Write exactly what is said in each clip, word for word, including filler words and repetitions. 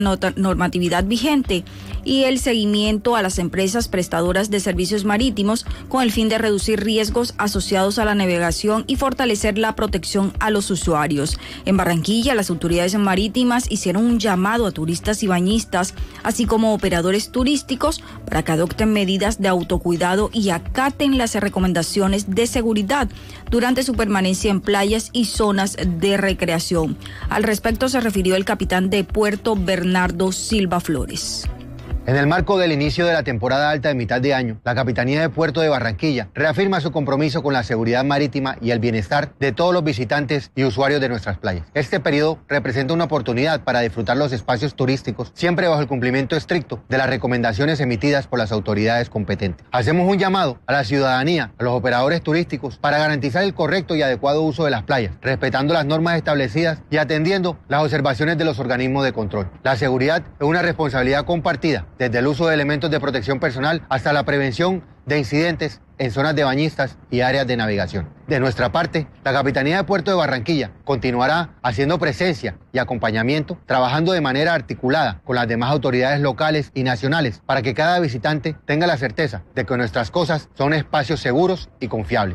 normatividad vigente y el seguimiento a las empresas prestadoras de servicios marítimos con el fin de reducir riesgos asociados a la navegación y fortalecer la protección a los usuarios. En Barranquilla, las autoridades marítimas hicieron un llamado a turistas y bañistas, así como operadores turísticos, para que adopten medidas de autocuidado y acaten las recomendaciones de seguridad durante su permanencia en playas y zonas de recreación. Al respecto se refirió el capitán de puerto, Bernardo Silva Flores. En el marco del inicio de la temporada alta de mitad de año, la Capitanía de Puerto de Barranquilla reafirma su compromiso con la seguridad marítima y el bienestar de todos los visitantes y usuarios de nuestras playas. Este periodo representa una oportunidad para disfrutar los espacios turísticos, siempre bajo el cumplimiento estricto de las recomendaciones emitidas por las autoridades competentes. Hacemos un llamado a la ciudadanía, a los operadores turísticos, para garantizar el correcto y adecuado uso de las playas, respetando las normas establecidas y atendiendo las observaciones de los organismos de control. La seguridad es una responsabilidad compartida, desde el uso de elementos de protección personal hasta la prevención de incidentes en zonas de bañistas y áreas de navegación. De nuestra parte, la Capitanía de Puerto de Barranquilla continuará haciendo presencia y acompañamiento, trabajando de manera articulada con las demás autoridades locales y nacionales para que cada visitante tenga la certeza de que nuestras costas son espacios seguros y confiables.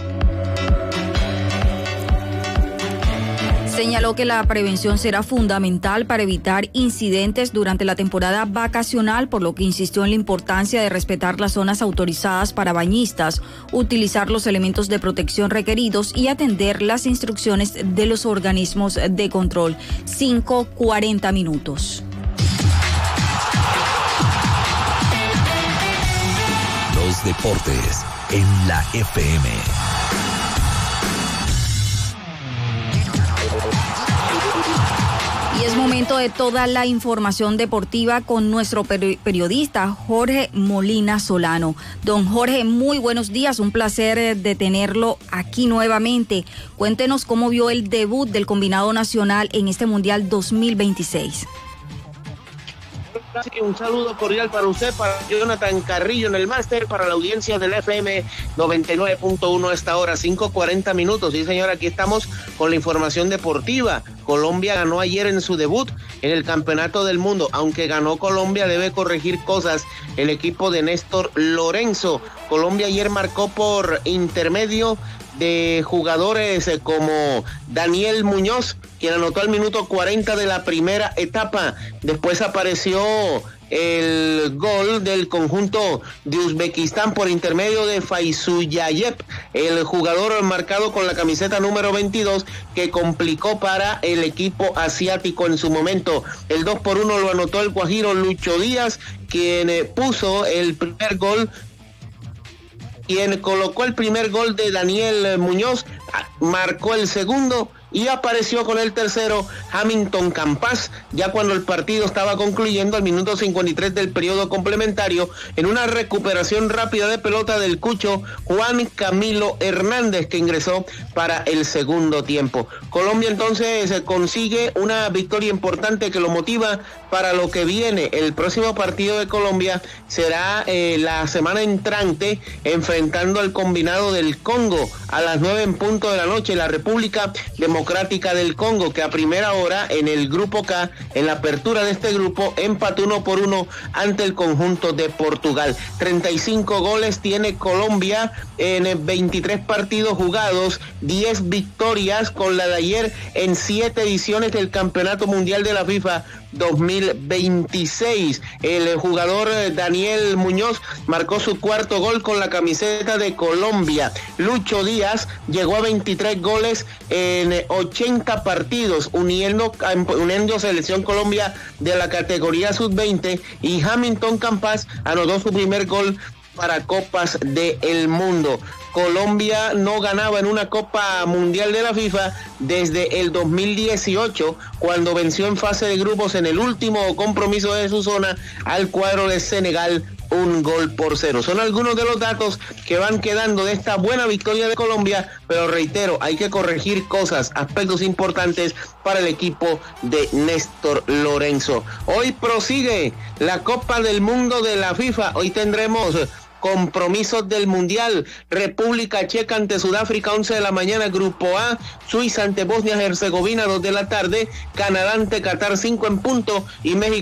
Señaló que la prevención será fundamental para evitar incidentes durante la temporada vacacional, por lo que insistió en la importancia de respetar las zonas autorizadas para bañistas, utilizar los elementos de protección requeridos y atender las instrucciones de los organismos de control. cinco cuarenta minutos. Los deportes en la F M. Y es momento de toda la información deportiva con nuestro periodista Jorge Molina Solano. Don Jorge, muy buenos días, un placer de tenerlo aquí nuevamente. Cuéntenos cómo vio el debut del combinado nacional en este Mundial dos mil veintiséis. Un saludo cordial para usted, para Jonathan Carrillo en el máster, para la audiencia del F M noventa y nueve punto uno a esta hora, cinco cuarenta minutos. Sí, señor, aquí estamos con la información deportiva. Colombia ganó ayer en su debut en el Campeonato del Mundo. Aunque ganó Colombia, debe corregir cosas el equipo de Néstor Lorenzo. Colombia ayer marcó por intermedio de jugadores como Daniel Muñoz, quien anotó al minuto cuarenta de la primera etapa. Después apareció el gol del conjunto de Uzbekistán por intermedio de Faizullayev, el jugador marcado con la camiseta número veintidós, que complicó para el equipo asiático en su momento. El dos por uno lo anotó el guajiro Lucho Díaz, quien puso el primer gol, quien colocó el primer gol de Daniel Muñoz, marcó el segundo y apareció con el tercero Hamilton Campas, ya cuando el partido estaba concluyendo al minuto cincuenta y tres del periodo complementario, en una recuperación rápida de pelota del cucho Juan Camilo Hernández, que ingresó para el segundo tiempo. Colombia entonces consigue una victoria importante que lo motiva para lo que viene. El próximo partido de Colombia será eh, la semana entrante, enfrentando al combinado del Congo a las nueve en punto de la noche, la República Democrática del Congo, que a primera hora en el grupo K, en la apertura de este grupo, empató uno por uno ante el conjunto de Portugal. treinta y cinco goles tiene Colombia en veintitrés partidos jugados, diez victorias con la de ayer en siete ediciones del Campeonato Mundial de la FIFA dos mil veintiséis. El jugador Daniel Muñoz marcó su cuarto gol con la camiseta de Colombia. Lucho Díaz llegó a veintitrés goles en ochenta partidos, uniendo, uniendo Selección Colombia de la categoría sub veinte, y Hamilton Campas anotó su primer gol para Copas del Mundo. Colombia no ganaba en una Copa Mundial de la FIFA desde el dos mil dieciocho, cuando venció en fase de grupos en el último compromiso de su zona al cuadro de Senegal, un gol por cero. Son algunos de los datos que van quedando de esta buena victoria de Colombia, pero reitero, hay que corregir cosas, aspectos importantes para el equipo de Néstor Lorenzo. Hoy prosigue la Copa del Mundo de la FIFA. Hoy tendremos compromisos del Mundial. República Checa ante Sudáfrica, once de la mañana, Grupo A. Suiza ante Bosnia-Herzegovina, dos de la tarde. Canadá ante Qatar, cinco en punto. Y México